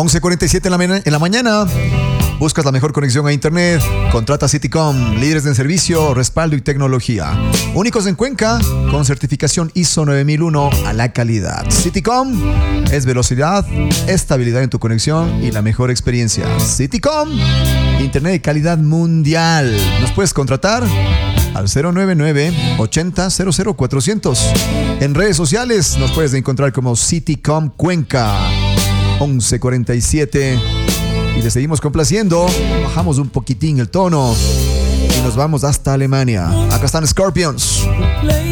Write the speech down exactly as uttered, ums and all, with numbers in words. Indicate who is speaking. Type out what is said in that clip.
Speaker 1: once cuarenta y siete en la, en la mañana. ¿Buscas la mejor conexión a internet? Contrata Citycom, líderes en servicio, respaldo y tecnología. Únicos en Cuenca, con certificación I S O nueve mil uno a la calidad. Citycom es velocidad, estabilidad en tu conexión y la mejor experiencia. Citycom, internet de calidad mundial. Nos puedes contratar al cero nueve nueve, ochenta, cero cero cuatrocientos. En redes sociales nos puedes encontrar como Citycom Cuenca. once cuarenta y siete. Y le seguimos complaciendo. Bajamos un poquitín el tono y nos vamos hasta Alemania. Acá están Scorpions.